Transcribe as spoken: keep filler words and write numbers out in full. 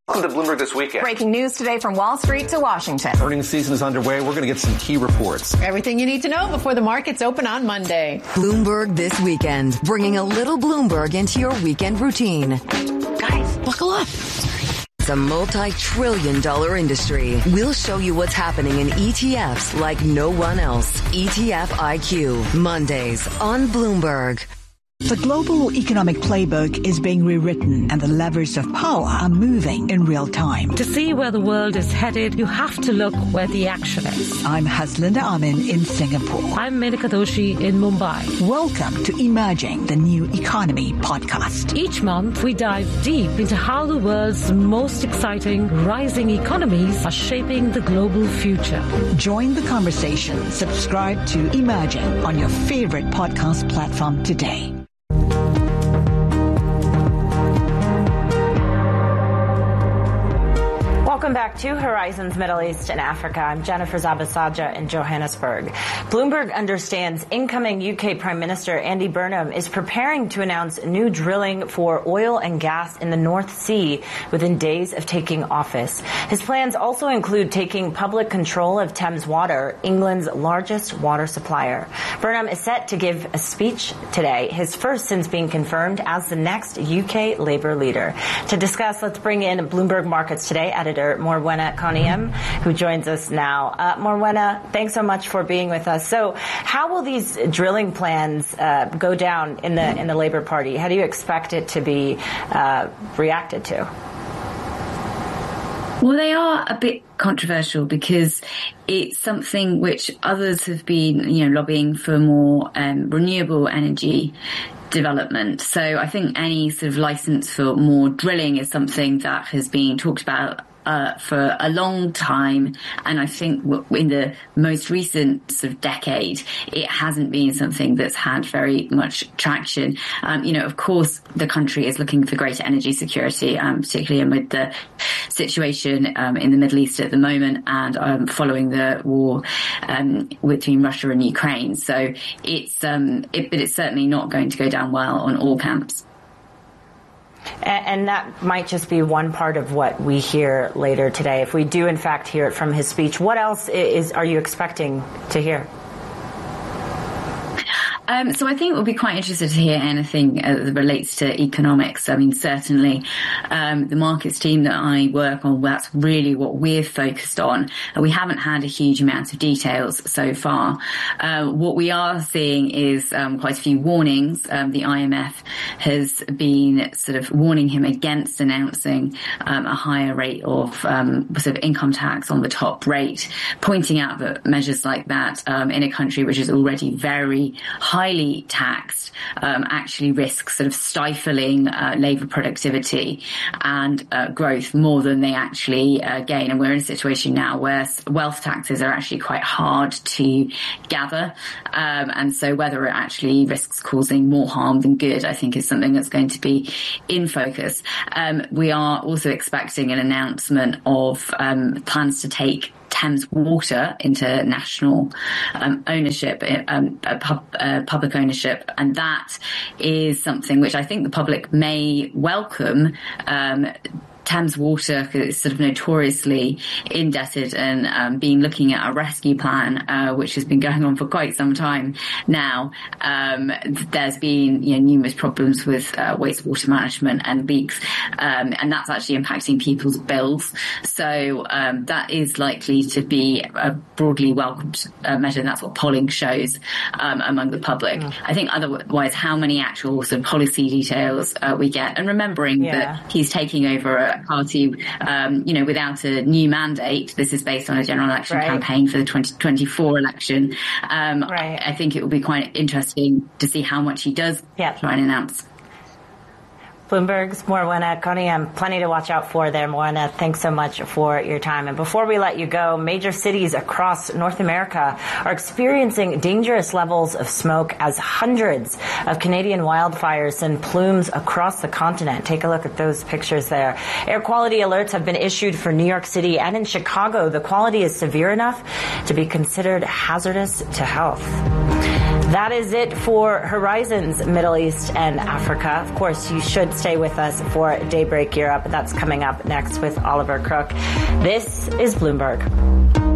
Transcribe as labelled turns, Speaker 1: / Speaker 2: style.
Speaker 1: Welcome to Bloomberg This Weekend.
Speaker 2: Breaking news today from Wall Street to Washington.
Speaker 1: Earnings season is underway. We're going to get some key reports.
Speaker 3: Everything you need to know before the markets open on Monday.
Speaker 4: Bloomberg This Weekend, bringing a little Bloomberg into your weekend routine.
Speaker 3: Guys, buckle up.
Speaker 4: It's a multi-trillion dollar industry. We'll show you what's happening in E T Fs like no one else. E T F I Q, Mondays on Bloomberg.
Speaker 5: The global economic playbook is being rewritten and the levers of power are moving in real time.
Speaker 6: To see where the world is headed, you have to look where the action is.
Speaker 5: I'm Haslinda Amin in Singapore.
Speaker 6: I'm Menika Doshi in Mumbai.
Speaker 5: Welcome to Emerging the New Economy podcast.
Speaker 6: Each month, we dive deep into how the world's most exciting rising economies are shaping the global future.
Speaker 5: Join the conversation. Subscribe to Emerging on your favorite podcast platform today.
Speaker 7: Welcome back to Horizons Middle East and Africa. I'm Jennifer Zabasaja in Johannesburg. Bloomberg understands incoming U K Prime Minister Andy Burnham is preparing to announce new drilling for oil and gas in the North Sea within days of taking office. His plans also include taking public control of Thames Water, England's largest water supplier. Burnham is set to give a speech today, his first since being confirmed as the next U K Labour leader. To discuss, let's bring in Bloomberg Markets Today editor Morwenna Coniam, who joins us now. Uh, Morwenna, thanks so much for being with us. So, how will these drilling plans uh, go down in the in the Labour Party? How do you expect it to be uh, reacted to?
Speaker 8: Well, they are a bit controversial because it's something which others have been, you know, lobbying for more um, renewable energy development. So I think any sort of license for more drilling is something that has been talked about Uh, for a long time, and I think in the most recent sort of decade, it hasn't been something that's had very much traction. Um, you know, of course, the country is looking for greater energy security, um, particularly amid the situation um, in the Middle East at the moment, and um, following the war um, between Russia and Ukraine. So it's, um, it, but it's certainly not going to go down well on all camps.
Speaker 7: And that might just be one part of what we hear later today. If we do, in fact, hear it from his speech, what else is are you expecting to hear?
Speaker 8: Um, so I think we'll be quite interested to hear anything uh, that relates to economics. I mean, certainly um, the markets team that I work on, that's really what we're focused on. Uh, we haven't had a huge amount of details so far. Uh, what we are seeing is um, quite a few warnings. Um, the I M F has been sort of warning him against announcing um, a higher rate of um, sort of income tax on the top rate, pointing out that measures like that um, in a country which is already very high highly taxed um, actually risks sort of stifling uh, labour productivity and uh, growth more than they actually uh, gain. And we're in a situation now where wealth taxes are actually quite hard to gather. Um, and so whether it actually risks causing more harm than good, I think is something that's going to be in focus. Um, we are also expecting an announcement of um, plans to take Thames Water into national um, ownership, um, uh, pub, uh, public ownership, and that is something which I think the public may welcome. Um, Thames Water is sort of notoriously indebted and um, been looking at a rescue plan, uh, which has been going on for quite some time now. Um, there's been you know, numerous problems with uh, wastewater management and leaks, um, and that's actually impacting people's bills. So um, that is likely to be a broadly welcomed uh, measure, and that's what polling shows um, among the public. Mm. I think otherwise, how many actual sort of policy details uh, we get, and remembering yeah. that he's taking over a party, um, you know, without a new mandate. This is based on a general election right. campaign for the twenty twenty-four election. Um, right. I, I think it will be quite interesting to see how much he does yep. try and announce.
Speaker 7: Bloomberg's Morwenna Coniam. Plenty to watch out for there, Morwenna. Thanks so much for your time. And before we let you go, major cities across North America are experiencing dangerous levels of smoke as hundreds of Canadian wildfires send plumes across the continent. Take a look at those pictures there. Air quality alerts have been issued for New York City and in Chicago. The quality is severe enough to be considered hazardous to health. That is it for Horizons Middle East and Africa. Of course, you should stay with us for Daybreak Europe. That's coming up next with Oliver Crook. This is Bloomberg.